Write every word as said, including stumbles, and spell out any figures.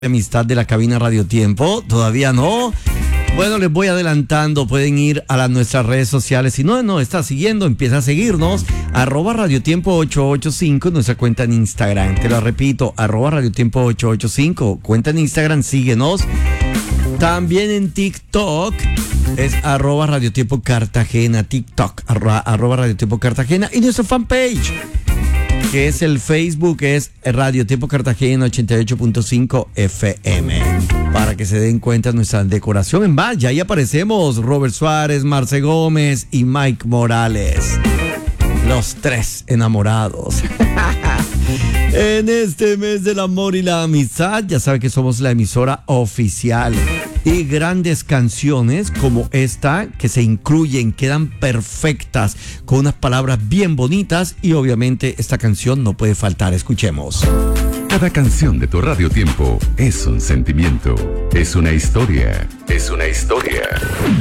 amistad de la cabina Radio Tiempo, todavía no. Bueno, les voy adelantando, pueden ir a las, nuestras redes sociales. Si no, no está siguiendo, empieza a seguirnos. Arroba Radio Tiempo ocho ocho cinco, nuestra cuenta en Instagram. Te lo repito, arroba Radio Tiempo ocho ocho cinco, cuenta en Instagram, síguenos. También en TikTok es arroba Radio Tiempo Cartagena, TikTok, arroba, arroba Radio Tiempo Cartagena. Y nuestra fanpage, que es el Facebook, es Radio Tiempo Cartagena ochenta y ocho punto cinco F M. Para que se den cuenta de nuestra decoración en valla. Ahí aparecemos Robert Suárez, Marce Gómez y Mike Morales. Los tres enamorados. En este mes del amor y la amistad, ya sabe que somos la emisora oficial. Y grandes canciones como esta que se incluyen, quedan perfectas, con unas palabras bien bonitas. Y obviamente esta canción no puede faltar. Escuchemos. Cada canción de tu Radio Tiempo es un sentimiento, es una historia, es una historia.